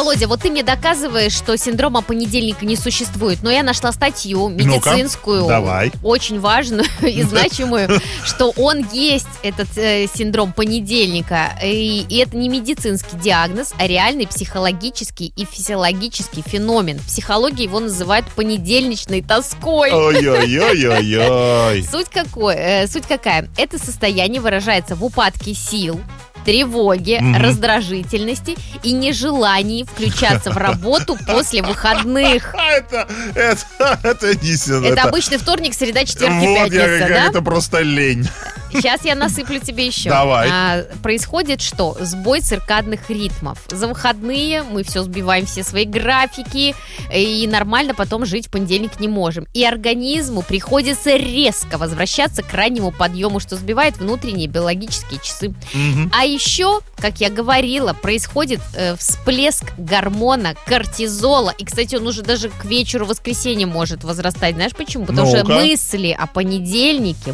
Володя, вот ты мне доказываешь, что синдрома понедельника не существует, но я нашла статью медицинскую, Ну-ка, давай. очень важную и значимую, что он есть, этот синдром понедельника, и это не медицинский диагноз, а реальный психологический и физиологический феномен. В психологии его называют понедельничной тоской. Ой-ой-ой-ой-ой. Суть какая? Это состояние выражается в упадке сил, тревоге, раздражительности и нежелании включаться в работу после выходных. Это не синдром. Это обычный вторник, среда, четверг и Вот пятница, да? это просто лень. Сейчас я насыплю тебе еще. Давай. Происходит что? Сбой циркадных ритмов. За выходные мы сбиваем все свои графики и нормально потом жить в понедельник не можем. И организму приходится резко возвращаться к раннему подъему, что сбивает внутренние биологические часы. А еще, как я говорила, происходит всплеск гормона кортизола. И, кстати, он уже даже к вечеру воскресенья может возрастать. Знаешь почему? Потому что мысли о понедельнике,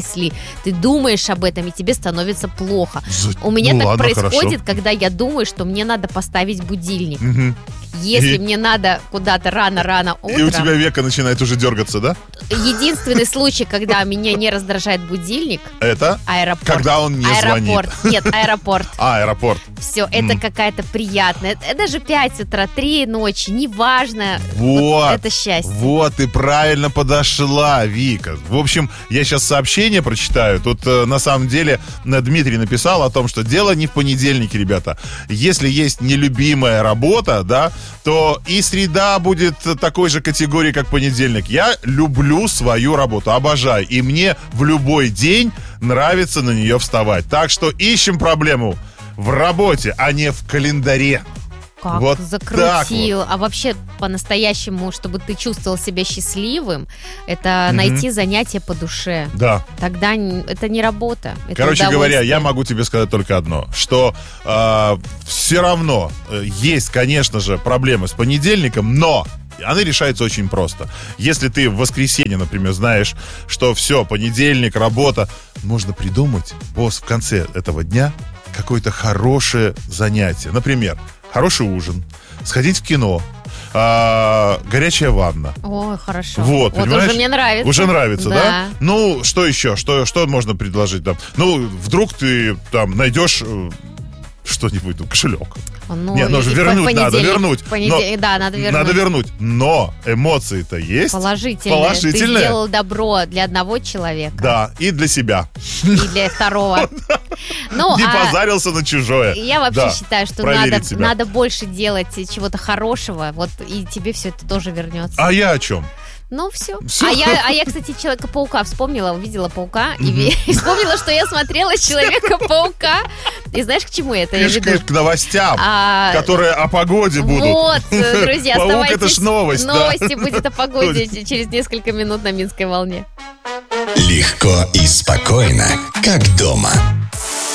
ты думаешь об этом, и тебе становится плохо. У меня так происходит, когда я думаю, что мне надо поставить будильник. Если мне надо куда-то рано-рано утром... И у тебя века начинает уже дергаться, да? Единственный случай, когда меня не раздражает будильник... Это? Аэропорт. Когда он не звонит. Нет, аэропорт. Аэропорт. Все, это какая-то приятная. Это даже 5 утра, 3 ночи, неважно. Вот. Это счастье. Вот, ты правильно подошла, Вика. В общем, я сейчас сообщение прочитаю. Тут на самом деле Дмитрий написал о том, что дело не в понедельнике, ребята. Если есть нелюбимая работа, да, то и среда будет такой же категории, как понедельник. Я люблю свою работу, обожаю. И мне в любой день нравится на нее вставать. Так что ищем проблему в работе, а не в календаре. Как вот закрутил. вот. А вообще, по-настоящему, чтобы ты чувствовал себя счастливым, это найти занятие по душе. Да. Тогда это не работа. Это Короче говоря, я могу тебе сказать только одно, что все равно есть, конечно же, проблемы с понедельником, но она решается очень просто. Если ты в воскресенье, например, знаешь, что все, понедельник, работа, можно придумать в конце этого дня какое-то хорошее занятие. Например, хороший ужин, сходить в кино, горячая ванна. Ой, хорошо. Вот уже мне нравится. Уже нравится, да? Ну, что еще? Что можно предложить? Да? Ну, вдруг ты там найдешь что-нибудь, кошелек. Нет, нужно вернуть, надо вернуть. Да, надо вернуть. Надо вернуть. Но эмоции-то есть. Положительные. Ты сделал добро для одного человека. Да, и для себя. И для второго. Не позарился на чужое. Я вообще считаю, что надо больше делать чего-то хорошего, вот и тебе все это тоже вернется. А я о чем? Ну, все. А я, кстати, Человека-паука вспомнила, увидела паука и вспомнила, что я смотрела Человека-паука. И знаешь, к чему это я веду? К новостям, которые о погоде будут. Вот, друзья, Паук — это ж новость. Новости будет о погоде через несколько минут на Минской волне. Легко и спокойно, как дома.